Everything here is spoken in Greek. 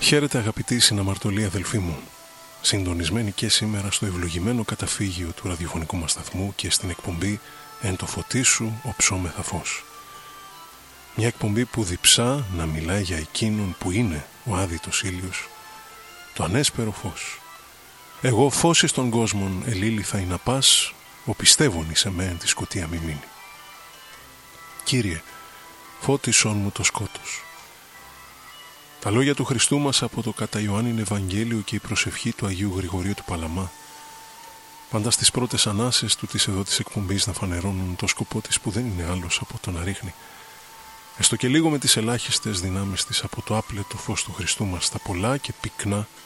Χαίρετε αγαπητοί συναμαρτωλοί αδελφοί μου, συντονισμένοι και σήμερα στο ευλογημένο καταφύγιο του ραδιοφωνικού μας σταθμού και στην εκπομπή «Εν το φωτί σου οψόμεθα φως». Μια εκπομπή που διψά να μιλάει για εκείνον που είναι ο άδειτος ήλιος, το ανέσπερο φως. Εγώ φως εις των κόσμων ελήλυθα ή να πας, ο πιστεύων εις εμέν τη σκοτία μη μείνει. Κύριε, φώτισον μου το σκότος. Τα λόγια του Χριστού μας από το κατά Ιωάννην Ευαγγέλιο και η προσευχή του Αγίου Γρηγορίου του Παλαμά, πάντα στις πρώτες ανάσες του της εδώ της εκπομπής να φανερώνουν το σκοπό της που δεν είναι άλλος από το να ρίχνει, έστω και λίγο με τις ελάχιστες δυνάμεις της από το άπλετο φως του Χριστού μας, τα πολλά και πυκνά